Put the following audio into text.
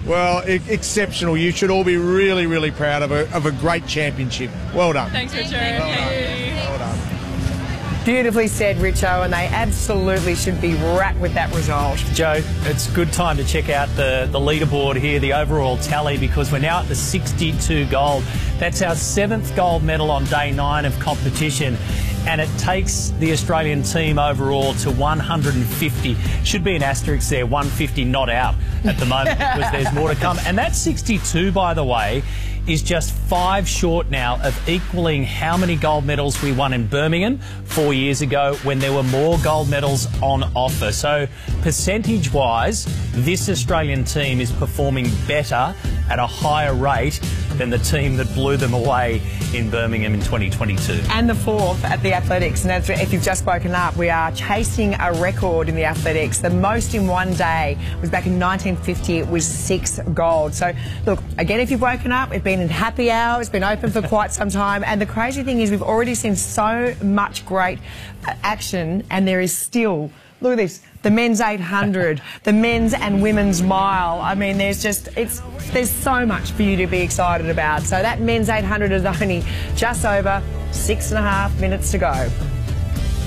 Well, exceptional. You should all be really, really proud of a great championship. Well done. Thanks, Richo. Well done. Beautifully said, Richo, and they absolutely should be wrapped with that result. Joe, it's a good time to check out the leaderboard here, the overall tally, because we're now at the 62 gold. That's our 7th gold medal on day 9 of competition, and it takes the Australian team overall to 150. Should be an asterisk there, 150 not out at the moment, because there's more to come. And that 62, by the way, is just 5 short now of equaling how many gold medals we won in Birmingham 4 years ago when there were more gold medals on offer. So percentage-wise, this Australian team is performing better at a higher rate than the team that blew them away in Birmingham in 2022. And the 4th at the athletics. And if you've just woken up, we are chasing a record in the athletics. The most in one day was back in 1950. It was 6 gold. So, look, again, if you've woken up, it's been in happy hour. It's been open for quite some time. And the crazy thing is we've already seen so much great action, and there is still... Look at this, the men's 800, the men's and women's mile. I mean, there's so much for you to be excited about. So that men's 800 is only just over 6.5 minutes to go.